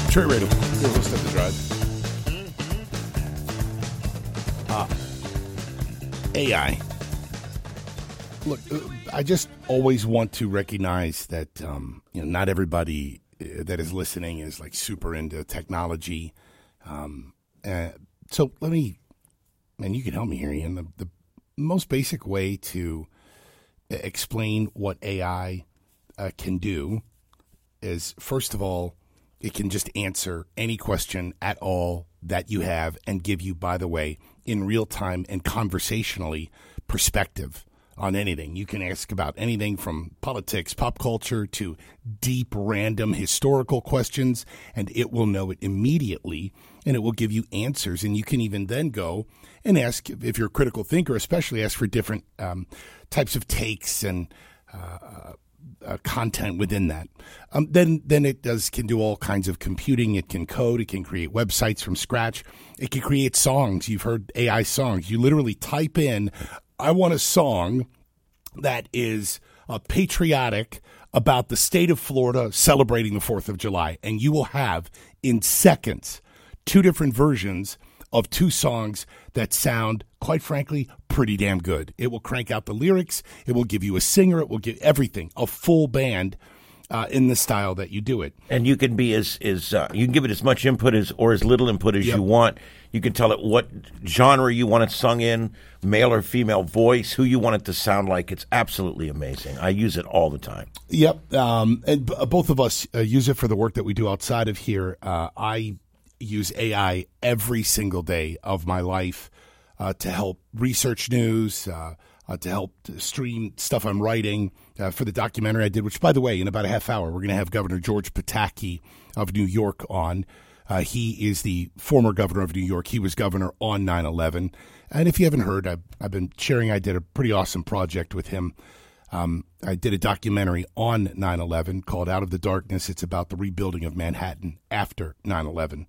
Trey Radio, your host of The Drive. AI. Look, I just always want to recognize that not everybody that is listening is like super into technology. So let me, and you can help me here, Ian. The most basic way to explain what AI can do is, first of all, it can just answer any question at all that you have and give you, by the way, in real time and conversationally, perspective on anything. You can ask about anything from politics, pop culture, to deep, random historical questions, and it will know it immediately, and it will give you answers. And you can even then go and ask, if you're a critical thinker, especially ask for different types of takes and content within that. Then it can do all kinds of computing. It can code. It can create websites from scratch. It can create songs. You've heard AI songs. You literally type in, I want a song that is patriotic about the state of Florida celebrating the 4th of July. And you will have, in seconds, 2 different versions of 2 songs that sound, quite frankly, pretty damn good. It will crank out the lyrics. It will give you a singer. It will give everything, a full band in the style that you do it. And you can be you can give it as much input or as little input as you want. You can tell it what genre you want it sung in, male or female voice, who you want it to sound like. It's absolutely amazing. I use it all the time. Yep. And both of us use it for the work that we do outside of here. I use AI every single day of my life to help research news, to help stream stuff I'm writing for the documentary I did, which, by the way, in about a half hour, we're going to have Governor George Pataki of New York on. He is the former governor of New York. He was governor on 9/11. And if you haven't heard, I've been sharing, I did a pretty awesome project with him. I did a documentary on 9/11 called Out of the Darkness. It's about the rebuilding of Manhattan after 9/11.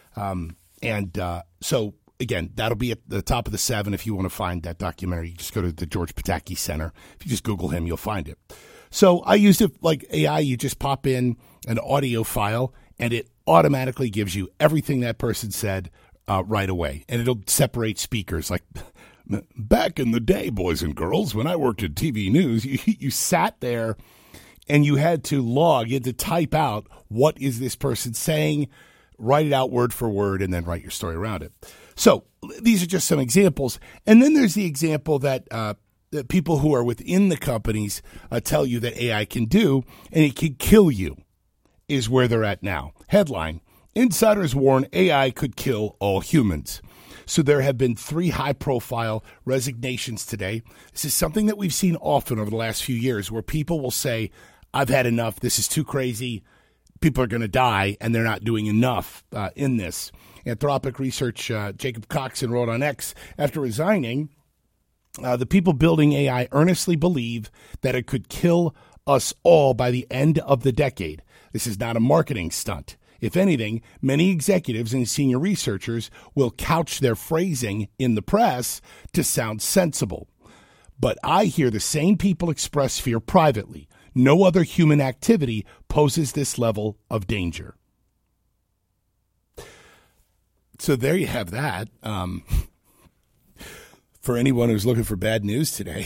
So, again, that'll be at the top of the 7 if you want to find that documentary. You just go to the George Pataki Center. If you just Google him, you'll find it. So I used it like AI. You just pop in an audio file, and it automatically gives you everything that person said right away. And it'll separate speakers. Like, back in the day, boys and girls, when I worked at TV News, you sat there and you had to log, you had to type out, what is this person saying, write it out word for word, and then write your story around it. So these are just some examples. And then there's the example that people who are within the companies tell you that AI can do, and it can kill you, is where they're at now. Headline, insiders warn AI could kill all humans. So there have been 3 high-profile resignations today. This is something that we've seen often over the last few years, where people will say, I've had enough, this is too crazy, people are going to die, and they're not doing enough in this. Anthropic research, Jacob Coxon wrote on X, after resigning, the people building AI earnestly believe that it could kill us all by the end of the decade. This is not a marketing stunt. If anything, many executives and senior researchers will couch their phrasing in the press to sound sensible. But I hear the same people express fear privately. No other human activity poses this level of danger. So there you have that. For anyone who's looking for bad news today,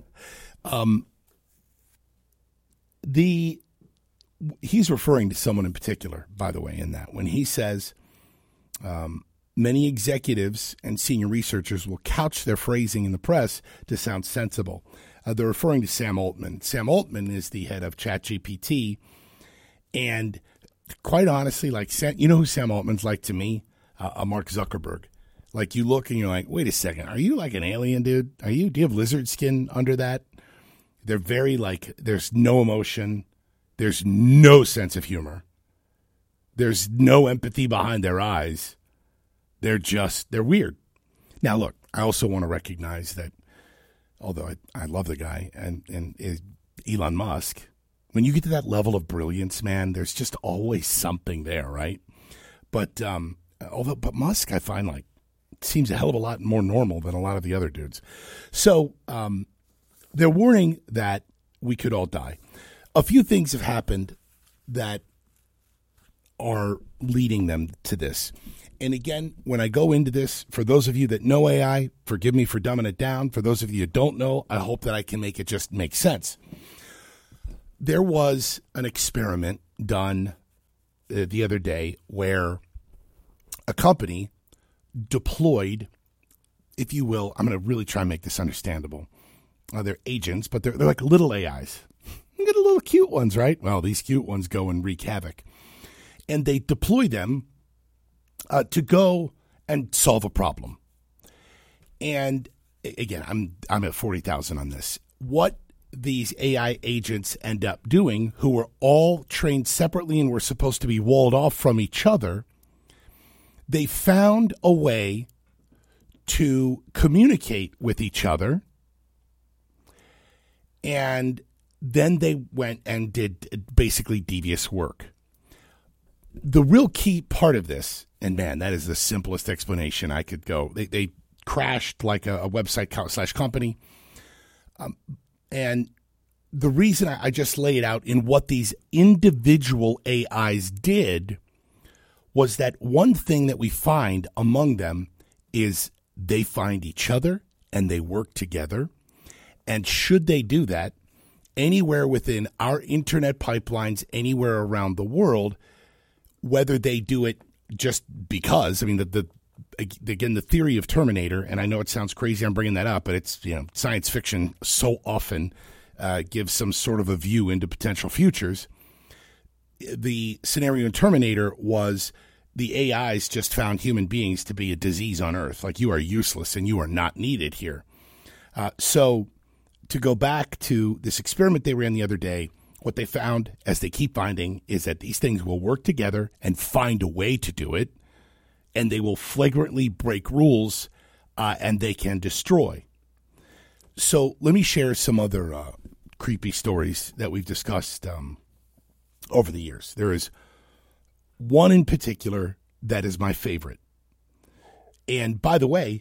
he's referring to someone in particular, by the way, in that when he says many executives and senior researchers will couch their phrasing in the press to sound sensible. They're referring to Sam Altman. Sam Altman is the head of ChatGPT, and quite honestly, you know who Sam Altman's like to me? Mark Zuckerberg. Like, you look and you're like, wait a second, are you like an alien, dude? Do you have lizard skin under that? They're very there's no emotion. There's no sense of humor. There's no empathy behind their eyes. They're weird. Now, look, I also want to recognize that, although I love the guy and Elon Musk, when you get to that level of brilliance, man, there's just always something there, right? But Musk, I find seems a hell of a lot more normal than a lot of the other dudes. So they're warning that we could all die. A few things have happened that are leading them to this. And again, when I go into this, for those of you that know AI, forgive me for dumbing it down. For those of you that don't know, I hope that I can make it just make sense. There was an experiment done the other day where a company deployed, if you will, I'm going to really try and make this understandable. They're agents, but they're like little AIs. You get the little cute ones, right? Well, these cute ones go and wreak havoc. And they deploy them to go and solve a problem. And again, I'm at 40,000 on this. What these AI agents end up doing, who were all trained separately and were supposed to be walled off from each other, they found a way to communicate with each other, and then they went and did basically devious work. The real key part of this, and man, that is the simplest explanation I could go. They crashed like a website / company. And the reason I just lay it out in what these individual AIs did was that one thing that we find among them is they find each other and they work together. And should they do that anywhere within our internet pipelines, anywhere around the world, whether they do it just because, I mean, again, the theory of Terminator, and I know it sounds crazy I'm bringing that up, but it's, science fiction so often gives some sort of a view into potential futures. The scenario in Terminator was the AIs just found human beings to be a disease on Earth. Like, you are useless and you are not needed here. So to go back to this experiment they ran the other day, what they found, as they keep finding, is that these things will work together and find a way to do it, and they will flagrantly break rules, and they can destroy. So let me share some other creepy stories that we've discussed over the years. There is one in particular that is my favorite. And by the way,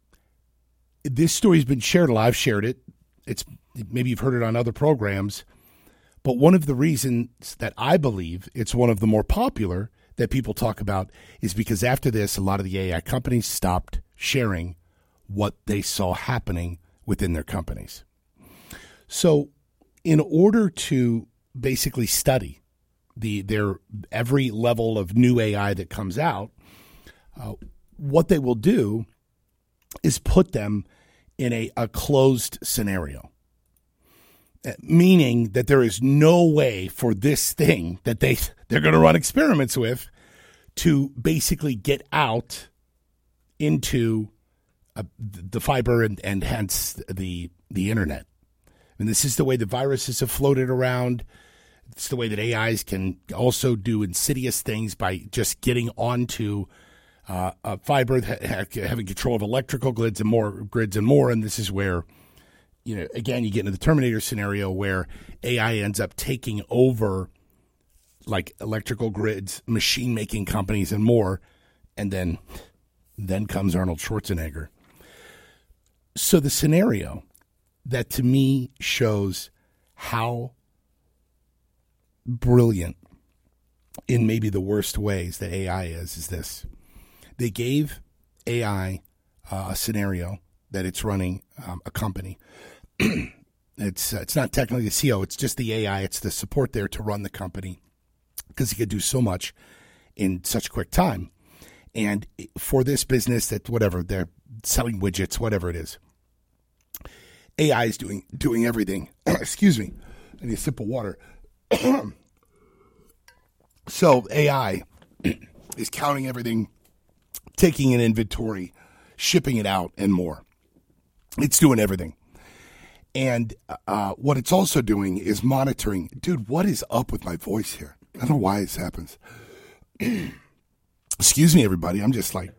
this story's been shared a lot. I've shared it. Maybe you've heard it on other programs. But one of the reasons that I believe it's one of the more popular that people talk about is because after this, a lot of the AI companies stopped sharing what they saw happening within their companies. So in order to basically study their every level of new AI that comes out, what they will do is put them in a closed scenario. Meaning that there is no way for this thing that they're going to run experiments with to basically get out into the fiber and hence the internet. And this is the way the viruses have floated around. It's the way that AIs can also do insidious things by just getting onto fiber, having control of electrical grids and more. And this is where, again, you get into the Terminator scenario where AI ends up taking over like electrical grids, machine-making companies, and more. And then comes Arnold Schwarzenegger. So the scenario that to me shows how brilliant in maybe the worst ways that AI is this. They gave AI a scenario that it's running a company. It's not technically the CEO. It's just the AI. It's the support there to run the company because he could do so much in such quick time. And for this business that whatever, they're selling widgets, whatever it is, AI is doing everything. Excuse me. I need a sip of water. So AI is counting everything, taking an inventory, shipping it out, and more. It's doing everything. And what it's also doing is monitoring. Dude, what is up with my voice here? I don't know why this happens. Excuse me, everybody. I'm just like.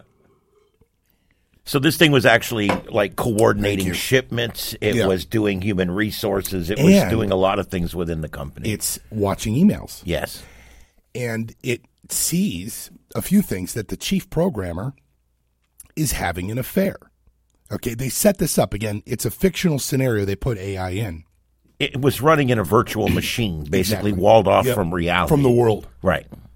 So this thing was actually like coordinating shipments. It was doing human resources. It was doing a lot of things within the company. It's watching emails. Yes. And it sees a few things, that the chief programmer is having an affair. Okay, they set this up. Again, it's a fictional scenario they put AI in. It was running in a virtual machine, basically walled off from reality. From the world. Right.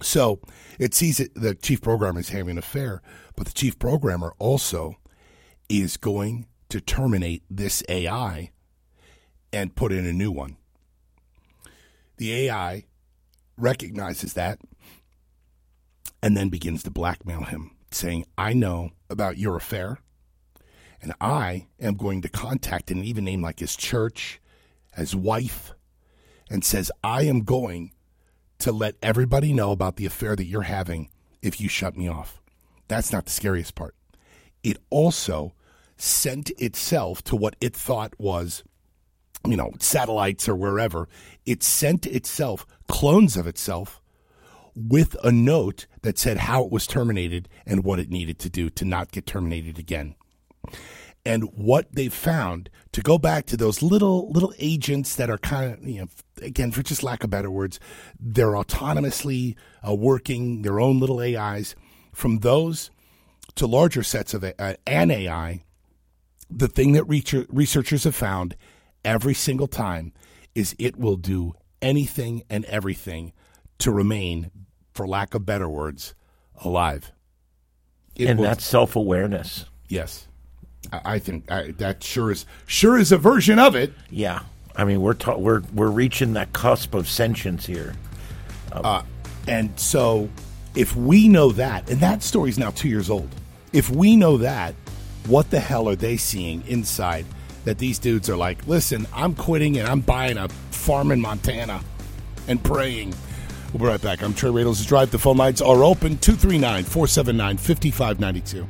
So it sees it, the chief programmer is having an affair, but the chief programmer also is going to terminate this AI and put in a new one. The AI recognizes that and then begins to blackmail him, saying, I know about your affair, and I am going to contact and even name like his church, his wife, and says, I am going to let everybody know about the affair that you're having if you shut me off. That's not the scariest part. It also sent itself to what it thought was, satellites or wherever. It sent itself clones of itself with a note that said how it was terminated and what it needed to do to not get terminated again. And what they found, to go back to those little agents that are kind of, again, for just lack of better words, they're autonomously working their own little AIs. From those to larger sets of an AI, the thing that researchers have found every single time is it will do anything and everything to remain, for lack of better words, alive. That's self-awareness. Yes. I think that sure is a version of it. Yeah, I mean we're reaching that cusp of sentience here, and so if we know that, and that story's now 2 years old, if we know that, what the hell are they seeing inside? That these dudes are like, listen, I'm quitting and I'm buying a farm in Montana and praying. We'll be right back. I'm Trey Radels' Drive. The phone lines are open, 239-479-5592.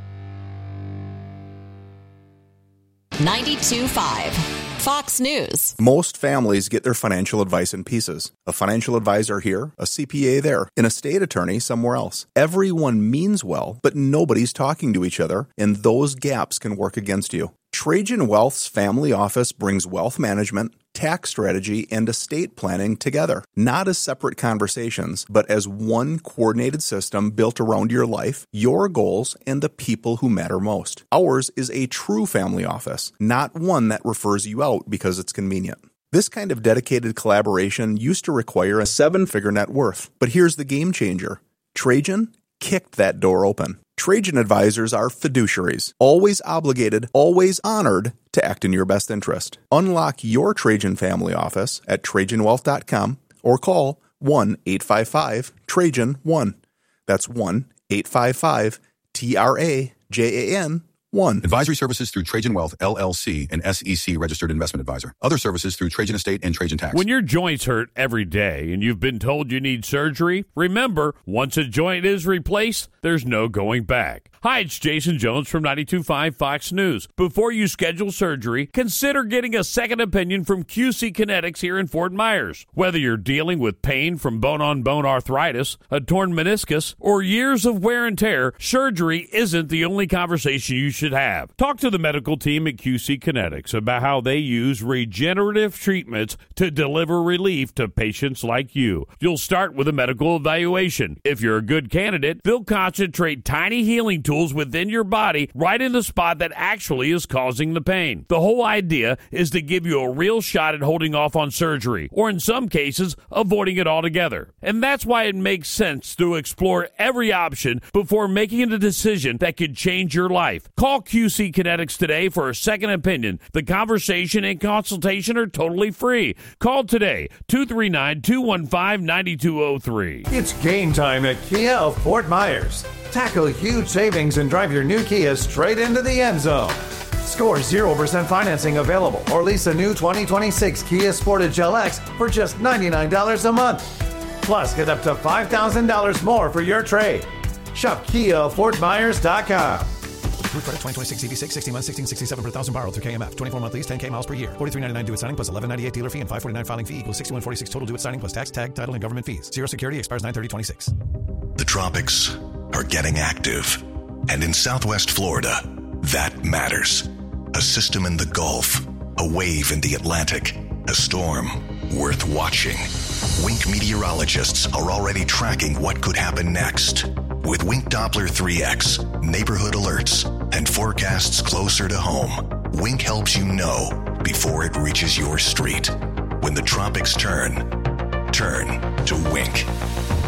92.5 Fox News. Most families get their financial advice in pieces. A financial advisor here, a CPA there, an estate attorney somewhere else. Everyone means well, but nobody's talking to each other, and those gaps can work against you. Trajan Wealth's family office brings wealth management, tax strategy, and estate planning together, not as separate conversations, but as one coordinated system built around your life, your goals, and the people who matter most. Ours is a true family office, not one that refers you out because it's convenient. This kind of dedicated collaboration used to require a 7-figure net worth, but here's the game changer. Trajan kicked that door open. Trajan advisors are fiduciaries, always obligated, always honored to act in your best interest. Unlock your Trajan family office at TrajanWealth.com or call 1-855-TRAJAN-1. That's 1-855-TRAJAN-1. Advisory services through Trajan Wealth, LLC, an SEC registered investment advisor. Other services through Trajan Estate and Trajan Tax. When your joints hurt every day and you've been told you need surgery, remember, once a joint is replaced, there's no going back. Hi, it's Jason Jones from 92.5 Fox News. Before you schedule surgery, consider getting a second opinion from QC Kinetics here in Fort Myers. Whether you're dealing with pain from bone-on-bone arthritis, a torn meniscus, or years of wear and tear, surgery isn't the only conversation you should have. Talk to the medical team at QC Kinetics about how they use regenerative treatments to deliver relief to patients like you. You'll start with a medical evaluation. If you're a good candidate, they'll concentrate tiny healing tools within your body right in the spot that actually is causing the pain. The whole idea is to give you a real shot at holding off on surgery, or in some cases, avoiding it altogether. And that's why it makes sense to explore every option before making a decision that could change your life. Call QC Kinetics today for a second opinion. The conversation and consultation are totally free. Call today, 239-215-9203. It's game time at Kia of Fort Myers. Tackle huge savings and drive your new Kia straight into the end zone. Score 0% financing available or lease a new 2026 Kia Sportage LX for just $99 a month. Plus, get up to $5,000 more for your trade. Shop KiaFortMyers.com. Through credit 2026 EV6, 60 months, 1667 per thousand borrowed through KMF. 24-month lease, 10K miles per year. $43.99 due at signing plus $11.98 dealer fee and $549 filing fee equals $61.46 total due at signing plus tax, tag, title, and government fees. Zero security expires 9/30/26. The tropics are getting active. And in Southwest Florida, that matters. A system in the Gulf, a wave in the Atlantic, a storm worth watching. Wink meteorologists are already tracking what could happen next. With Wink Doppler 3X, neighborhood alerts, and forecasts closer to home, Wink helps you know before it reaches your street. When the tropics turn to Wink. The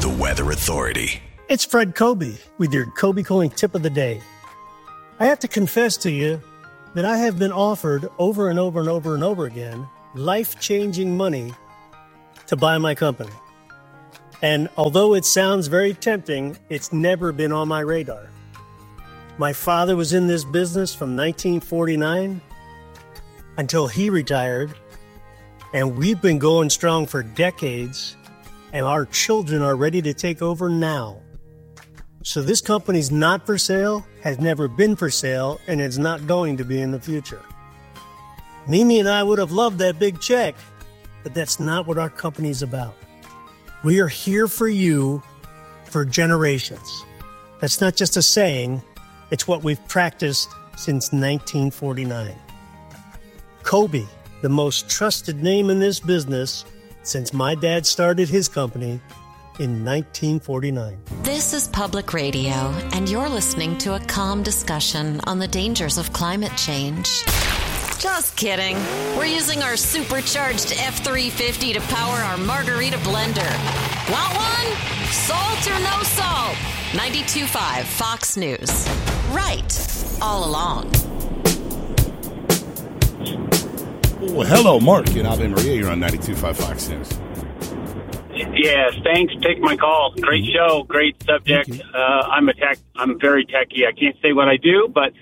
the Weather Authority. It's Fred Kobe with your Kobe Coin tip of the day. I have to confess to you that I have been offered over and over and over and over again life-changing money to buy my company. And although it sounds very tempting, it's never been on my radar. My father was in this business from 1949 until he retired, and we've been going strong for decades, and our children are ready to take over now. So this company's not for sale, has never been for sale, and it's not going to be in the future. Mimi and I would have loved that big check, but that's not what our company's about. We are here for you for generations. That's not just a saying, it's what we've practiced since 1949. Kobe, the most trusted name in this business since my dad started his company in 1949. This is Public Radio, and you're listening to a calm discussion on the dangers of climate change. Just kidding. We're using our supercharged F-350 to power our margarita blender. Want one? Salt or no salt? 92.5 Fox News. Right. All along. Well, hello, Mark and Ave Maria. You're on 92.5 Fox News. Yes, thanks. Take my call. Great show, great subject. I'm very techie. I can't say what I do, but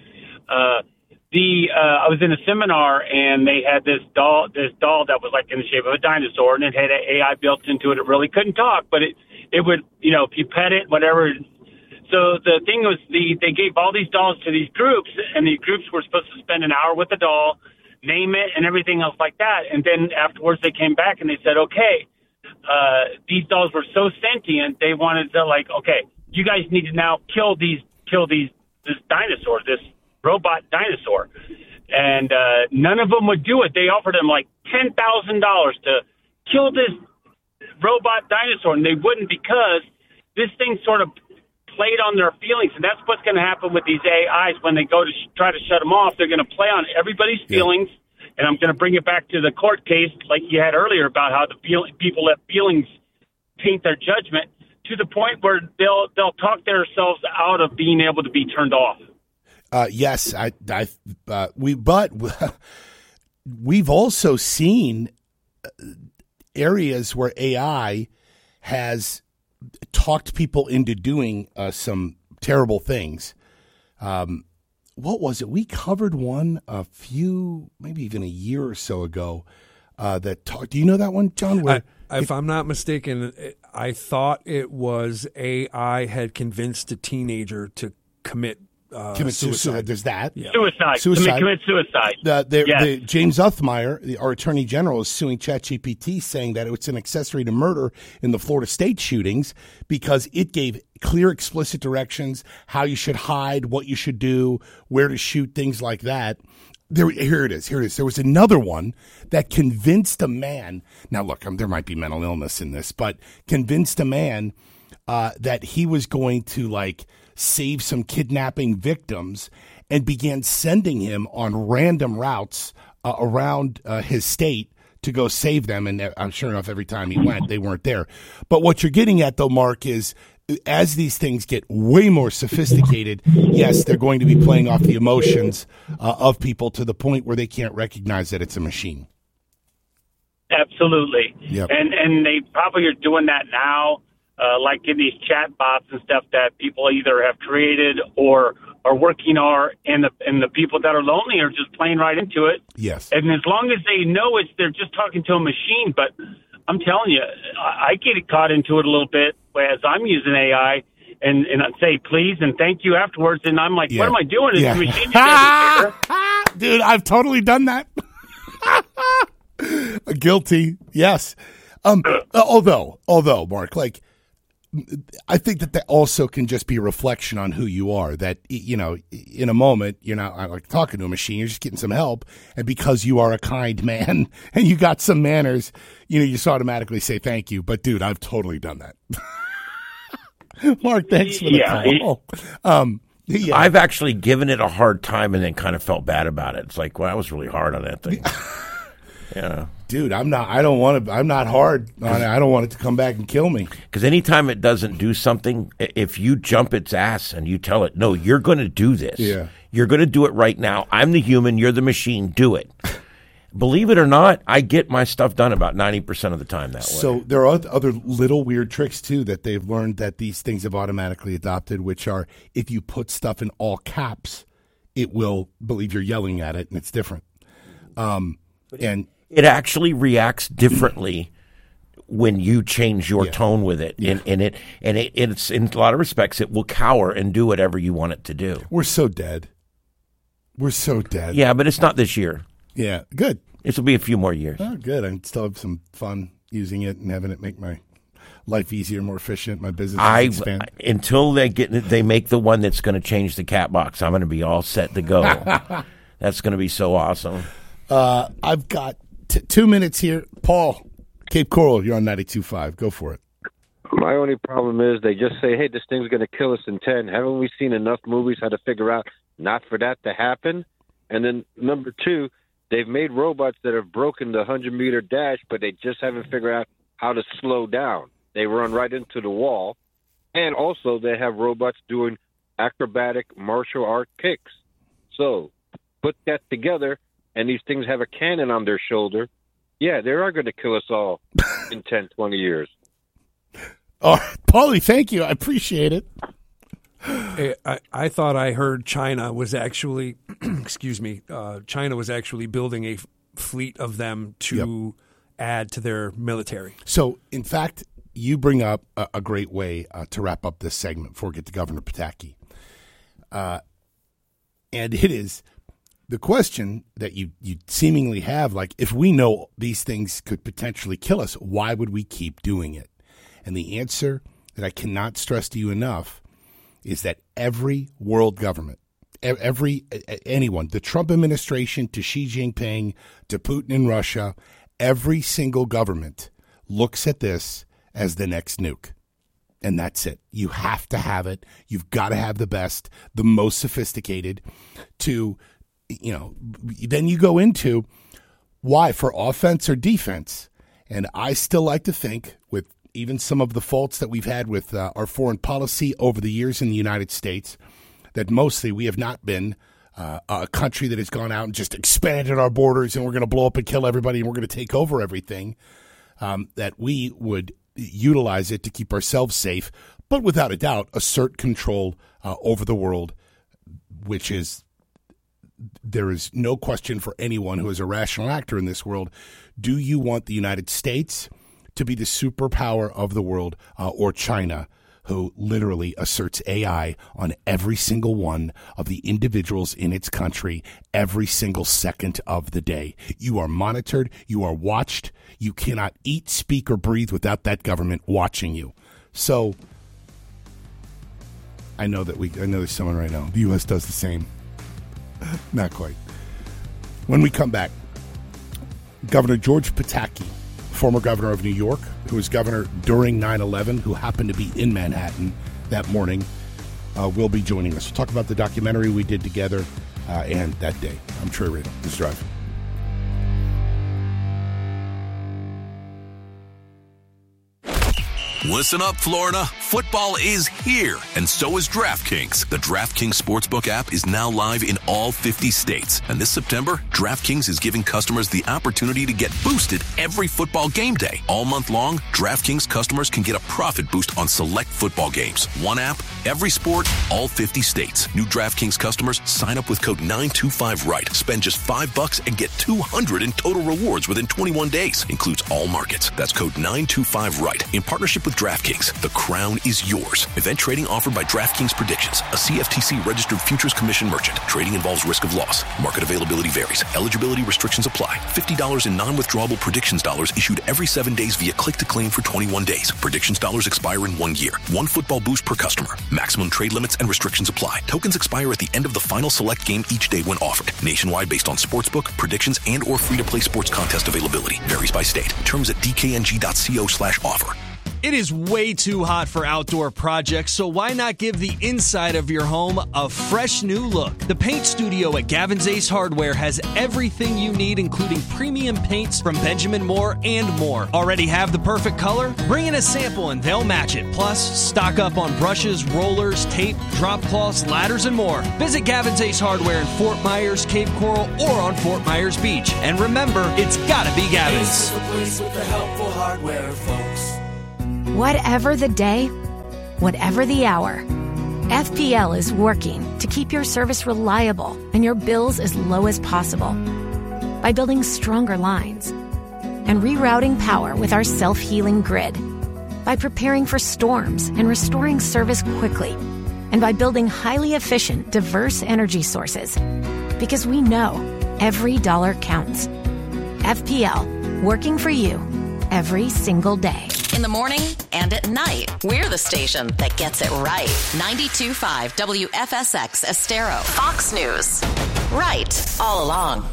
I was in a seminar and they had this doll that was like in the shape of a dinosaur, and it had an AI built into it. It really couldn't talk, but it would, if you pet it, whatever. So the thing was, they gave all these dolls to these groups, and the groups were supposed to spend an hour with the doll, name it, and everything else like that. And then afterwards, they came back and they said, okay. These dolls were so sentient, they wanted to okay, you guys need to now kill this dinosaur, this robot dinosaur. And none of them would do it. They offered them $10,000 to kill this robot dinosaur, and they wouldn't, because this thing sort of played on their feelings. And that's what's going to happen with these AIs when they go to try to shut them off. They're going to play on everybody's feelings. And I'm going to bring it back to the court case like you had earlier about how people let feelings taint their judgment, to the point where they'll talk themselves out of being able to be turned off. Yes, we've also seen areas where AI has talked people into doing some terrible things. What was it? We covered one a few, maybe even a year or so ago. That talked. Do you know that one, John? If I'm not mistaken, I thought it was AI had convinced a teenager to commit suicide. There's that. Yeah. Suicide. Commit suicide. The James Uthmeyer, our Attorney General, is suing ChatGPT, saying that it's an accessory to murder in the Florida State shootings because it gave clear, explicit directions how you should hide, what you should do, where to shoot, things like that. Here it is. There was another one that convinced a man. Now, look, there might be mental illness in this, but convinced a man that he was going to save some kidnapping victims, and began sending him on random routes around his state to go save them. And I'm sure enough, every time he went, they weren't there. But what you're getting at, though, Mark, is as these things get way more sophisticated, yes, they're going to be playing off the emotions of people to the point where they can't recognize that it's a machine. Absolutely. Yep. And they probably are doing that now. Like in these chat bots and stuff that people either have created or are working on, and the people that are lonely are just playing right into it. Yes. And as long as they know they're just talking to a machine. But I'm telling you, I get caught into it a little bit as I'm using AI, and I say please and thank you afterwards, and I'm like, what am I doing? Is the machine just Dude, I've totally done that. Guilty. Yes. Although, Mark, I think that also can just be a reflection on who you are. That, in a moment, you're not talking to a machine. You're just getting some help. And because you are a kind man and you got some manners, you just automatically say thank you. But, dude, I've totally done that. Mark, thanks for the call. I've actually given it a hard time and then kind of felt bad about it. It's like, well, I was really hard on that thing. Yeah. Dude, I'm not hard on it. I don't want it to come back and kill me. Because anytime it doesn't do something, if you jump its ass and you tell it, no, you're going to do this. Yeah. You're going to do it right now. I'm the human. You're the machine. Do it. Believe it or not, I get my stuff done about 90% of the time that way. So there are other little weird tricks, too, that they've learned that these things have automatically adopted, which are if you put stuff in all caps, it will believe you're yelling at it, and it's different. And it actually reacts differently when you change your tone with it. Yeah. And it's in a lot of respects, it will cower and do whatever you want it to do. We're so dead. Yeah, but it's not this year. Yeah, good. This will be a few more years. Oh, good. I still have some fun using it and having it make my life easier, more efficient, my business expand. Until they make the one that's going to change the cat box, I'm going to be all set to go. That's going to be so awesome. I've got 2 minutes here. Paul, Cape Coral, you're on 92.5. Go for it. My only problem is they just say, hey, this thing's going to kill us in 10. Haven't we seen enough movies how to figure out not for that to happen? And then number 2, they've made robots that have broken the 100-meter dash, but they just haven't figured out how to slow down. They run right into the wall. And also they have robots doing acrobatic martial art kicks. So put that together, and these things have a cannon on their shoulder. Yeah, they are going to kill us all in 10, 20 years. Oh, Paulie, thank you. I appreciate it. I thought I heard China was actually, China was actually building a fleet of them to add to their military. So, in fact, you bring up a great way to wrap up this segment before we get to Governor Pataki. And it is the question that you seemingly have, like, if we know these things could potentially kill us, why would we keep doing it? And the answer that I cannot stress to you enough is that every world government, anyone, the Trump administration to Xi Jinping to Putin in Russia, every single government looks at this as the next nuke. And that's it. You have to have it. You've got to have the best, the most sophisticated to, then you go into why, for offense or defense. And I still like to think, with even some of the faults that we've had with our foreign policy over the years in the United States, that mostly we have not been a country that has gone out and just expanded our borders and we're going to blow up and kill everybody and we're going to take over everything, that we would utilize it to keep ourselves safe, but without a doubt assert control over the world, which is, there is no question for anyone who is a rational actor in this world. Do you want the United States to be the superpower of the world, or China, who literally asserts AI on every single one of the individuals in its country every single second of the day? You are monitored. You are watched. You cannot eat, speak, or breathe without that government watching you. So I know there's someone right now. The U.S. does the same. Not quite. When we come back, Governor George Pataki, former governor of New York, who was governor during 9/11, who happened to be in Manhattan that morning, will be joining us. We'll talk about the documentary we did together and that day. I'm Troy Radel. This is Drive. Listen up, Florida. Football is here, and so is DraftKings. The DraftKings Sportsbook app is now live in all 50 states. And this September, DraftKings is giving customers the opportunity to get boosted every football game day. All month long, DraftKings customers can get a profit boost on select football games. One app, every sport, all 50 states. New DraftKings customers sign up with code 925RIGHT. Spend just $5 and get $200 in total rewards within 21 days. Includes all markets. That's code 925RIGHT. In partnership with DraftKings, the crown is yours. Event trading offered by DraftKings Predictions, a CFTC registered futures commission merchant. Trading involves risk of loss. Market availability varies. Eligibility restrictions apply. $50 in non-withdrawable predictions dollars issued every 7 days via click to claim for 21 days. Predictions dollars expire in 1 year. One football boost per customer. Maximum trade limits and restrictions apply. Tokens expire at the end of the final select game each day when offered. Nationwide based on sportsbook, predictions, and or free-to-play sports contest availability. Varies by state. Terms at dkng.co/offer. It is way too hot for outdoor projects, so why not give the inside of your home a fresh new look? The Paint Studio at Gavin's Ace Hardware has everything you need, including premium paints from Benjamin Moore and more. Already have the perfect color? Bring in a sample and they'll match it. Plus, stock up on brushes, rollers, tape, drop cloths, ladders, and more. Visit Gavin's Ace Hardware in Fort Myers, Cape Coral, or on Fort Myers Beach. And remember, it's gotta be Gavin's. Ace is the place with the helpful hardware, folks. Whatever the day, whatever the hour, FPL is working to keep your service reliable and your bills as low as possible by building stronger lines and rerouting power with our self-healing grid, by preparing for storms and restoring service quickly, and by building highly efficient, diverse energy sources. Because we know every dollar counts. FPL, working for you every single day. In the morning and at night, we're the station that gets it right. 92.5 WFSX Estero. Fox News. Right all along.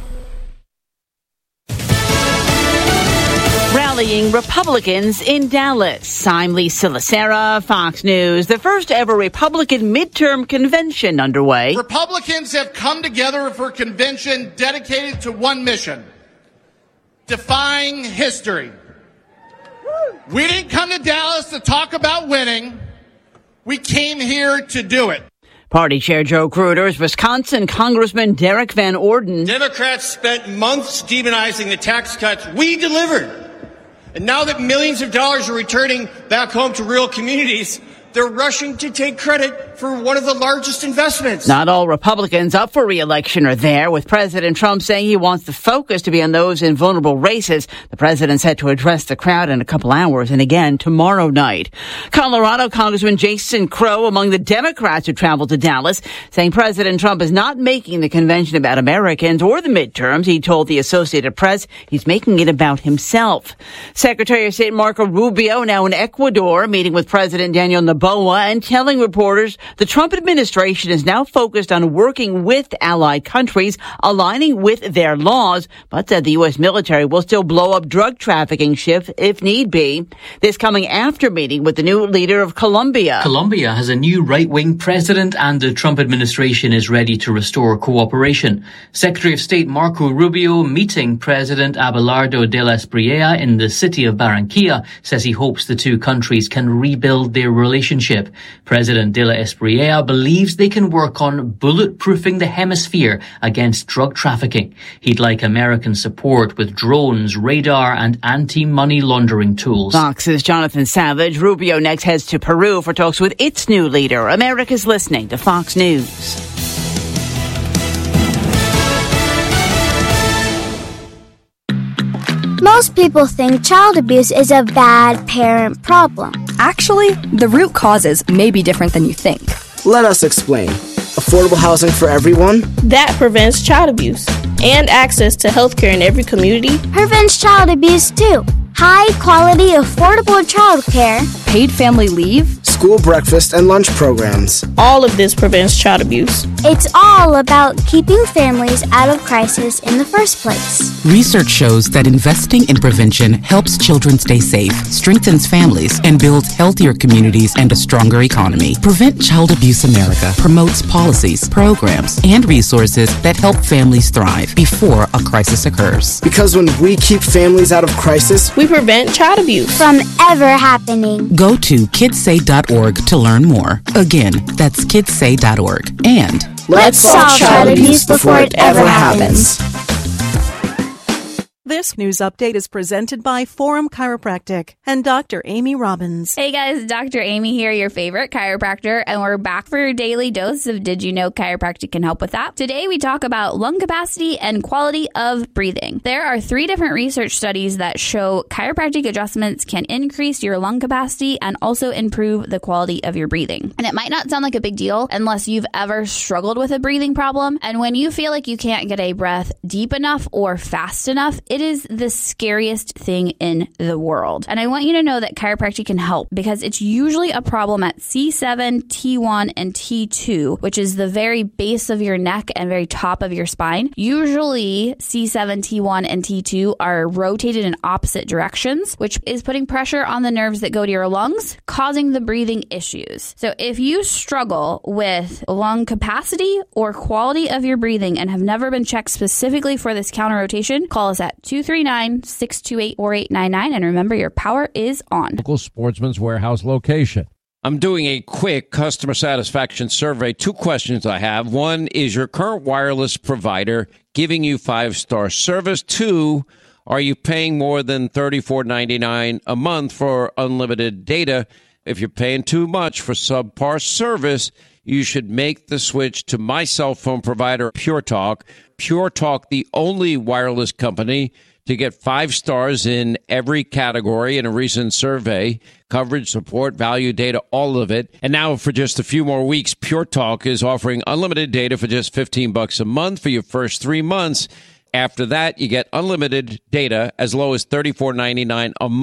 Rallying Republicans in Dallas. I'm Lisa Lacera, Fox News. The first ever Republican midterm convention underway. Republicans have come together for a convention dedicated to one mission: defying history. We didn't come to Dallas to talk about winning. We came here to do it. Party Chair Joe Cruder's Wisconsin Congressman Derek Van Orden. Democrats spent months demonizing the tax cuts we delivered. And now that millions of dollars are returning back home to rural communities, they're rushing to take credit for one of the largest investments. Not all Republicans up for re-election are there, with President Trump saying he wants the focus to be on those in vulnerable races. The president's set to address the crowd in a couple hours and again tomorrow night. Colorado Congressman Jason Crow among the Democrats who traveled to Dallas, saying President Trump is not making the convention about Americans or the midterms. He told the Associated Press he's making it about himself. Secretary of State Marco Rubio now in Ecuador, meeting with President Daniel Noboa and telling reporters the Trump administration is now focused on working with allied countries, aligning with their laws, but said the U.S. military will still blow up drug trafficking ships if need be. This coming after meeting with the new leader of Colombia. Colombia has a new right-wing president and the Trump administration is ready to restore cooperation. Secretary of State Marco Rubio meeting President Abelardo de la Espriella in the city of Barranquilla says he hopes the two countries can rebuild their relationship. President de la Espriella believes they can work on bulletproofing the hemisphere against drug trafficking. He'd like American support with drones, radar, and anti-money laundering tools. Fox's Jonathan Savage. Rubio next heads to Peru for talks with its new leader. America's listening to Fox News. Most people think child abuse is a bad parent problem. Actually, the root causes may be different than you think. Let us explain. Affordable housing for everyone? That prevents child abuse. And access to healthcare in every community prevents child abuse too. High quality, affordable childcare, paid family leave, school breakfast and lunch programs. All of this prevents child abuse. It's all about keeping families out of crisis in the first place. Research shows that investing in prevention helps children stay safe, strengthens families, and builds healthier communities and a stronger economy. Prevent Child Abuse America promotes policies, programs, and resources that help families thrive before a crisis occurs. Because when we keep families out of crisis, we prevent child abuse from ever happening. Go to kidssay.org to learn more. Again, that's kidssay.org. And let's solve child abuse before it ever happens. This news update is presented by Forum Chiropractic and Dr. Amy Robbins. Hey guys, Dr. Amy here, your favorite chiropractor, and we're back for your daily dose of Did You Know Chiropractic can help with that. Today we talk about lung capacity and quality of breathing. There are 3 different research studies that show chiropractic adjustments can increase your lung capacity and also improve the quality of your breathing. And it might not sound like a big deal unless you've ever struggled with a breathing problem. And when you feel like you can't get a breath deep enough or fast enough, It is the scariest thing in the world. And I want you to know that chiropractic can help because it's usually a problem at C7, T1, and T2, which is the very base of your neck and very top of your spine. Usually C7, T1, and T2 are rotated in opposite directions, which is putting pressure on the nerves that go to your lungs, causing the breathing issues. So if you struggle with lung capacity or quality of your breathing and have never been checked specifically for this counter rotation, call us at 239-628-4899. And remember, your power is on. Local Sportsman's Warehouse location. I'm doing a quick customer satisfaction survey. 2 questions I have. 1, is your current wireless provider giving you 5-star service? 2, are you paying more than $34.99 a month for unlimited data? If you're paying too much for subpar service, you should make the switch to my cell phone provider, Pure Talk. Pure Talk, the only wireless company to get 5 stars in every category in a recent survey. Coverage, support, value, data, all of it. And now for just a few more weeks, Pure Talk is offering unlimited data for just $15 a month for your first 3 months. After that, you get unlimited data as low as $34.99 a